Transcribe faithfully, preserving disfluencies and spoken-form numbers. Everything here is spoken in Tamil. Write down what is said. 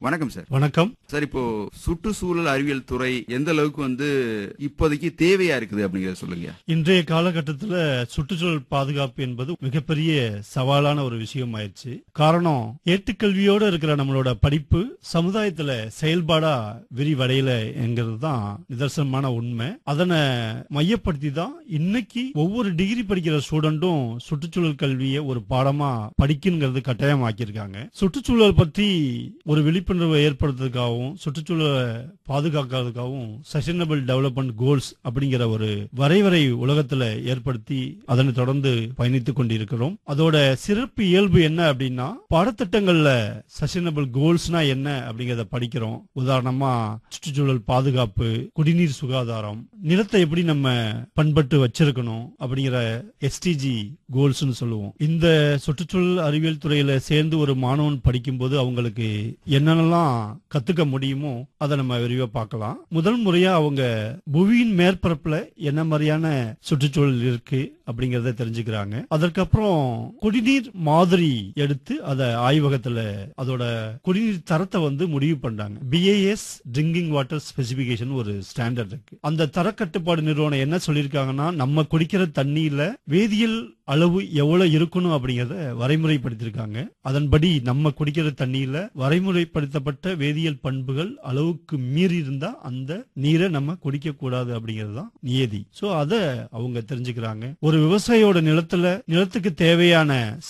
வணக்கம் சார். வணக்கம் சார், இப்போ சுற்றுச்சூழல் அறிவியல் துறை எந்த அளவுக்கு வந்து இப்போதைக்கு தேவையா இருக்குது அப்படிங்கறத சொல்லுங்க. இன்றைய காலகட்டத்தில் சுற்றுச்சூழல் பாதுகாப்பு என்பது மிகப்பெரிய சவாலான ஒரு விஷயம் ஆயிடுச்சு. காரணம், ஏட்டுக்கல்வியோட இருக்கிற நம்மளோட படிப்பு சமுதாயத்துல செயல்பாடா விரிவடையல என்கிறது தான் நிதர்சனமான உண்மை. அதனை மையப்படுத்தி தான் இன்னைக்கு ஒவ்வொரு டிகிரி படிக்கிற ஸ்டூடெண்டும் சுற்றுச்சூழல் கல்வியை ஒரு பாடமா படிக்குங்கிறது கட்டாயமாக்கியிருக்காங்க. சுற்றுச்சூழல் பற்றி ஒரு விழிப்புணர்வை ஏற்படுத்துறதுக்காகவும் சுற்றுச்சூழலை பாதுகாக்கிறதுக்காகவும் சஸ்டைனபிள் டெவலப்மெண்ட் கோல்ஸ் அப்படிங்கிற ஒரு வரைவரை உலகத்துல ஏற்படுத்தி அதனை தொடர்ந்து பயணித்துக் கொண்டிருக்கிறோம். அதோட சிறப்பு இயல்பு என்ன அப்படின்னா, பாடத்திட்டங்கள்ல சஸ்டைனபிள் கோல்ஸ்னா என்ன அப்படிங்கறத படிக்கிறோம். உதாரணமா சுற்றுச்சூழல் பாதுகாப்பு, குடிநீர் சுகாதாரம், நிலத்தை எப்படி நம்ம பண்பட்டு வச்சிருக்கணும் அப்படிங்கிற எஸ்டிஜி கோல்ஸ் சொல்லுவோம். இந்த சுற்றுச்சூழல் அறிவியல் துறையில சேர்ந்து ஒரு மாணவன் படிக்கும்போது அவங்களுக்கு என்னென்னலாம் கத்துக்க முடியுமோ அதை நம்ம விரிவா பார்க்கலாம். முதல் முறையா அவங்க புவியின் மேற்பரப்புல என்ன மாதிரியான சுற்றுச்சூழல் இருக்கு அப்படிங்கறத தெரிஞ்சுக்கிறாங்க. அதற்கப்புறம் குடிநீர் மாதிரி எடுத்து அதை ஆய்வகத்துல அதோட குடிநீர் தரத்தை வந்து முடிவு பண்றாங்க. பிஏஎஸ் ட்ரிங்கிங் வாட்டர் ஸ்பெசிபிகேஷன் ஒரு ஸ்டாண்டர்ட் இருக்கு. அந்த தரக்கட்டுப்பாடு நிறுவனம் என்ன சொல்லியிருக்காங்கன்னா, நம்ம குடிக்கிற தண்ணியில வேதியியல் அளவு எவ்வளவு இருக்கணும் அப்படிங்கறத வரைமுறைப்படுத்திருக்காங்க. அதன்படி நம்ம குடிக்கிற தண்ணியில வரைமுறைப்படுத்தப்பட்ட வேதியியல் பண்புகள் அளவுக்கு மீறி இருந்தா அந்த நீரை நம்ம குடிக்க கூடாது அப்படிங்கிறது தான் நியதி. சோ அத அவங்க தெரிஞ்சுக்கிறாங்க. ஒரு விவசாயியோட நிலத்துல நிலத்துக்கு தேவையான